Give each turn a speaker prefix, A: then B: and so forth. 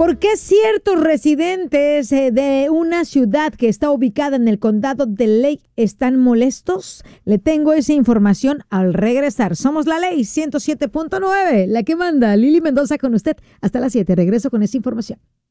A: ¿Por qué ciertos residentes de una ciudad que está ubicada en el condado de Lake están molestos? Le tengo esa información al regresar. Somos la Ley 107.9, la que manda. Lili Mendoza con usted hasta las 7. Regreso con esa información.